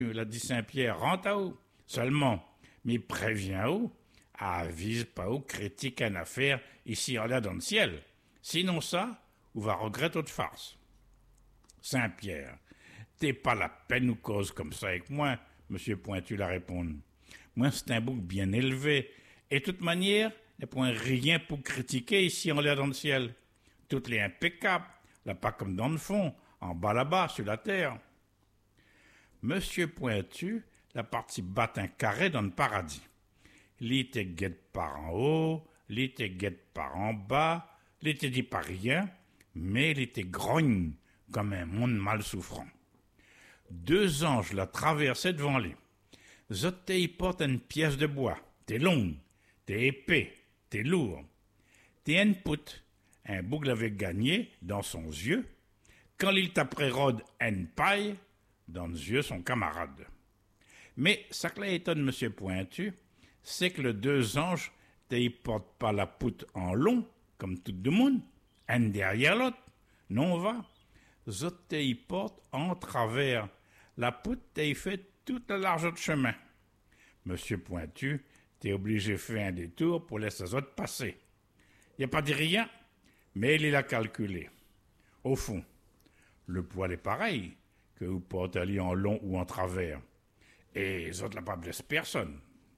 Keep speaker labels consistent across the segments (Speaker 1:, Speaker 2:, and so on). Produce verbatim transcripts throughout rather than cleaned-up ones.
Speaker 1: l'a dit Saint-Pierre, rentre à où? Seulement, mais préviens où? Avise pas où critique une affaire ici en l'air dans le ciel. Sinon ça, ou va regretter toute farce. Saint-Pierre, t'es pas la peine ou cause comme ça avec moi, monsieur Pointu la répondre. Moi, c'est un bouc bien élevé, et de toute manière, il n'y a point rien pour critiquer ici en l'air dans le ciel. Tout est impeccable, là pas comme dans le fond, en bas là-bas, sur la terre. Monsieur Pointu, la partie batte un carré dans le paradis. L'été guette par en haut, l'été guette par en bas, l'été dit pas rien, mais l'été grogne comme un monde mal souffrant. Deux anges la traversaient devant lui. Zot y porte une pièce de bois, t'es longue, t'es épais, t'es lourd. T'es une poutre, un bouc l'avait gagné dans son yeux, quand il t'apprérode une paille, dans les yeux son camarade. Mais ça que étonne monsieur Pointu, c'est que les deux anges ne portent pas la poutre en long, comme tout le monde, un derrière l'autre. Non, on va. Zot y portent en travers. La poutre t'y fait toute la largeur de chemin. Monsieur Pointu, t'es obligé de faire un détour pour laisser les autres passer. Il n'y a pas dit rien, mais il a calculé. Au fond, le poil est pareil, que vous portez en long ou en travers. Et les autres n'ont pas blessé personne.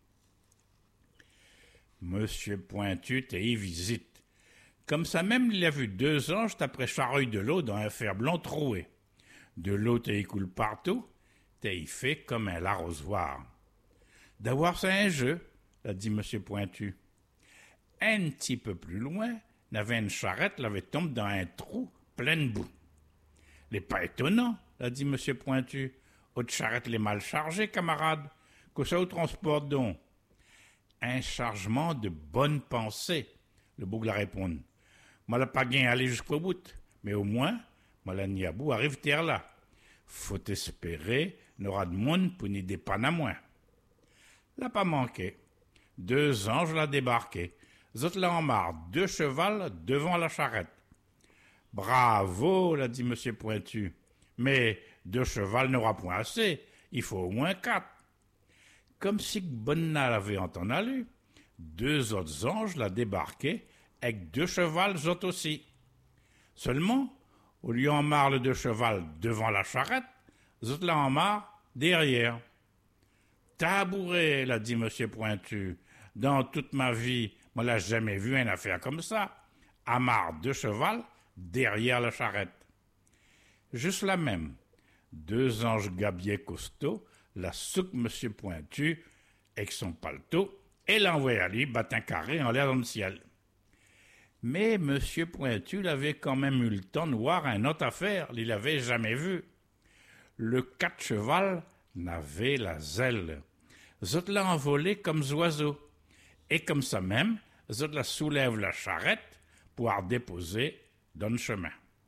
Speaker 1: Monsieur Pointu t'y visite. Comme ça même, il a vu deux anges d'après chareuil de l'eau dans un fer blanc troué. De l'eau t'y coule partout, t'y fait comme un l'arrosoir. D'avoir c'est un jeu, l'a dit monsieur Pointu. Un petit peu plus loin, n'avait une charrette, l'avait tombé dans un trou plein de boue. Les pas étonnant, l'a dit monsieur Pointu. Autre charrette les mal chargée, camarade. Que ça vous transporte donc? Un chargement de bonne pensée, le bouc la répond. Moi la pas gain aller jusqu'au bout, mais au moins, moi la niabou arrive terre là. Faut espérer, n'aura de monde pour n'y dépanner à moins. L'a pas manqué. Deux anges l'a débarqué. Zot l'a en marre, deux chevals devant la charrette. Bravo, l'a dit monsieur Pointu. Mais deux chevals n'aura point assez. Il faut au moins quatre. Comme si Bonna l'avait entendu, deux autres anges l'a débarqué avec deux chevals autres aussi. Seulement, au lieu en marre le deux chevals devant la charrette, zot l'a en marre derrière. Tabouret, l'a dit monsieur Pointu. Dans toute ma vie, moi l'a jamais vu une affaire comme ça. À marre deux chevals derrière la charrette. Juste la même. Deux anges gabiers costauds la souque monsieur Pointu avec son paletot et l'envoie à lui battre un carré en l'air dans le ciel. Mais monsieur Pointu l'avait quand même eu le temps de voir une autre affaire, il l'avait jamais vu. Le quatre cheval n'avait la zèle. Zot l'a envolé comme oiseau. Et comme ça même, zot la soulève la charrette pour la déposer dans le chemin.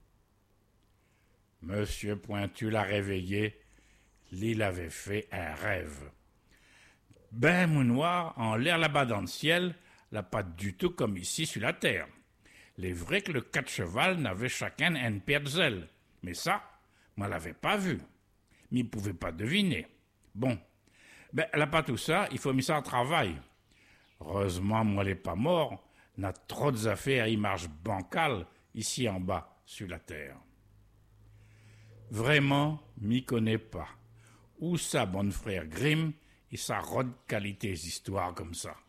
Speaker 1: Monsieur Pointu l'a réveillé, il avait fait un rêve. Ben mounoir, en l'air là-bas dans le ciel, là pas du tout comme ici sur la terre. Il est vrai que le quatre cheval n'avait chacun une paire de zèles, mais ça, moi l'avais pas vu. Mais il pouvait pas deviner. Bon, ben là pas tout ça, il faut mettre ça en travail. Heureusement, moi l'ai pas mort, n'a trop d'affaires, il marche bancal ici en bas sur la terre. Vraiment, m'y connais pas. Où ça, bon frère Grimm, et sa rode qualité histoires comme ça.